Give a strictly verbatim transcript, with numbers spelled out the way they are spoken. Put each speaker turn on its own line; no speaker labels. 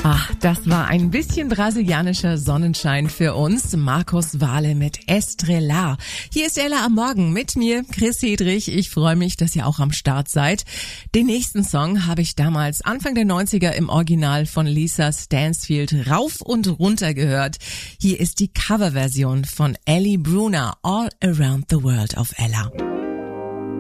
Ach, das war ein bisschen brasilianischer Sonnenschein für uns. Markus Wahle mit Estrela. Hier ist Ella am Morgen mit mir, Chris Hedrich. Ich freue mich, dass ihr auch am Start seid. Den nächsten Song habe ich damals Anfang der neunziger im Original von Lisa Stansfield rauf und runter gehört. Hier ist die Coverversion von Ellie Brunner, All Around the World auf Ella.